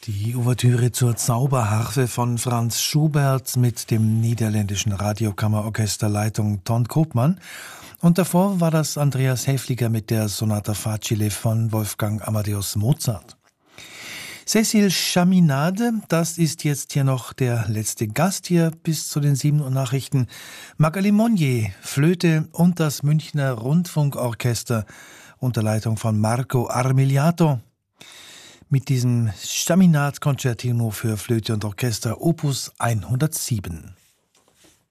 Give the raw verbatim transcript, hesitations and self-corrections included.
Die Ouvertüre zur Zauberharfe von Franz Schubert mit dem niederländischen Radiokammerorchester Leitung Ton Koopman. Und davor war das Andreas Häfliger mit der Sonata Facile von Wolfgang Amadeus Mozart. Cécile Chaminade, das ist jetzt hier noch der letzte Gast hier bis zu den sieben Uhr Nachrichten. Magali Monnier, Flöte und das Münchner Rundfunkorchester unter Leitung von Marco Armiliato. Mit diesem Chaminade-Konzertino für Flöte und Orchester Opus hundertsieben.